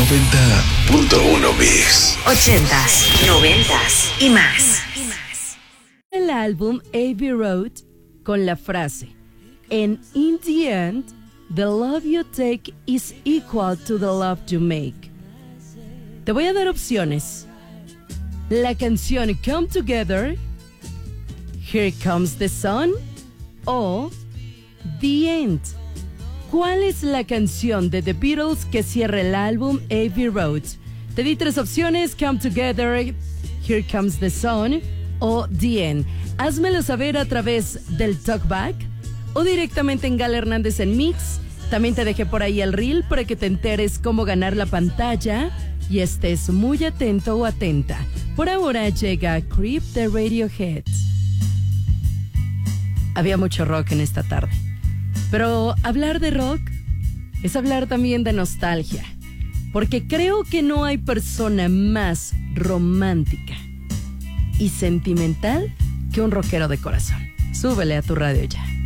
90.1 Mix. 80s, 90s y más. El álbum Abbey Road con la frase And in the end, the love you take is equal to the love you make. Te voy a dar opciones. La canción Come Together, Here Comes the Sun o The End. ¿Cuál es la canción de The Beatles que cierra el álbum Abbey Road? Te di 3 opciones: Come Together, Here Comes the Sun o The End. Házmelo saber a través del Talkback o directamente en Gala Hernández en Mix. También te dejé por ahí el reel para que te enteres cómo ganar la pantalla y estés muy atento o atenta. Por ahora llega Creep de Radiohead. Había mucho rock en esta tarde, pero hablar de rock es hablar también de nostalgia, porque creo que no hay persona más romántica y sentimental que un rockero de corazón. Súbele a tu radio ya.